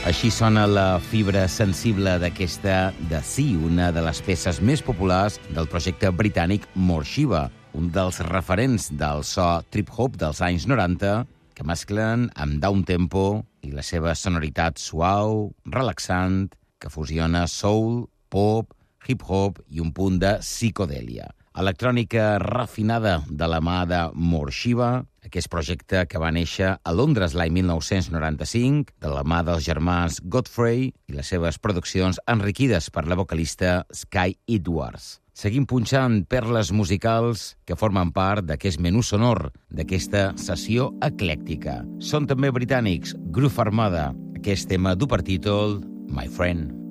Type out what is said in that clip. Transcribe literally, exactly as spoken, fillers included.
Així sona la fibra sensible d'aquesta The Sea, una de les peces més populars del projecte britànic Morshiva, un dels referents del so trip-hop dels anys noranta, que mesclen amb downtempo i la seva sonoritat suau, relaxant, que fusiona soul, pop, hip-hop i un punt de psicodèlia. Electrònica refinada de la mà de Morshiva, aquest projecte que va néixer a Londres l'any mil nou-cents noranta-cinc, de la mà dels germans Godfrey i les seves produccions enriquides per la vocalista Sky Edwards. Seguim punxant perles musicals que formen part d'aquest menú sonor, d'aquesta sessió eclèctica. Són també britànics, Groove Armada, aquest tema du per títol My Friend.